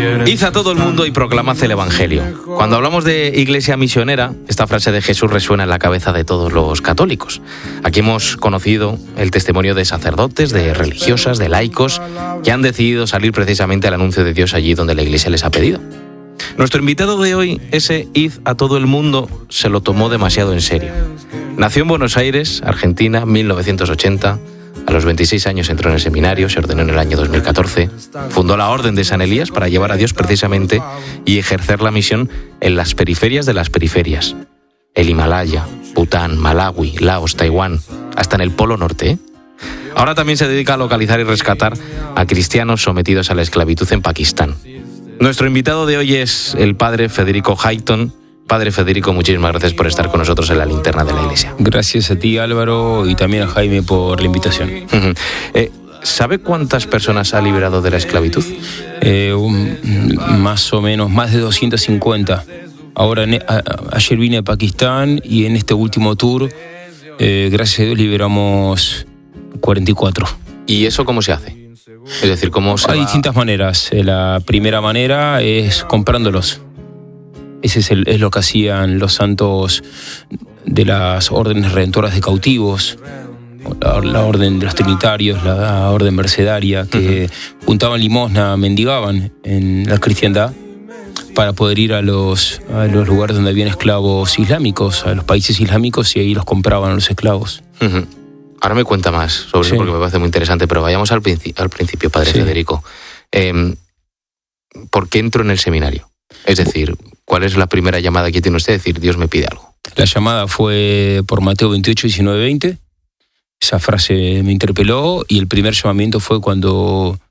Id a todo el mundo y proclamad el Evangelio. Cuando hablamos de iglesia misionera, esta frase de Jesús resuena en la cabeza de todos los católicos. Aquí hemos conocido el testimonio de sacerdotes, de religiosas, de laicos, que han decidido salir precisamente al anuncio de Dios allí donde la iglesia les ha pedido. Nuestro invitado de hoy, ese id a todo el mundo, se lo tomó demasiado en serio. Nació en Buenos Aires, Argentina, 1980. A los 26 años entró en el seminario, se ordenó en el año 2014, fundó la Orden de San Elías para llevar a Dios precisamente y ejercer la misión en las periferias de las periferias. El Himalaya, Bután, Malawi, Laos, Taiwán, hasta en el Polo Norte. Ahora también se dedica a localizar y rescatar a cristianos sometidos a la esclavitud en Pakistán. Nuestro invitado de hoy es el padre Federico Hayton. Padre Federico, muchísimas gracias por estar con nosotros en la linterna de la iglesia. Gracias a ti, Álvaro, y también a Jaime por la invitación. ¿Sabe cuántas personas ha liberado de la esclavitud? Más o menos, más de 250. Ahora, ayer vine a Pakistán y en este último tour, gracias a Dios, liberamos 44. ¿Y eso cómo se hace? Es decir, ¿cómo se Hay va? distintas maneras. La primera manera es comprándolos. Ese es lo que hacían los santos de las órdenes redentoras de cautivos, la orden de los trinitarios, la orden mercedaria, que juntaban limosna, mendigaban en la cristiandad para poder ir a los lugares donde habían esclavos islámicos, a los países islámicos, y ahí los compraban a los esclavos. Ahora me cuenta más sobre eso porque me parece muy interesante, pero vayamos al principio, padre Federico. ¿Por qué entró en el seminario? Es decir, ¿cuál es la primera llamada que tiene usted? Decir, Dios me pide algo. La llamada fue por Mateo 28, 19, 20. Esa frase me interpeló y el primer llamamiento fue cuando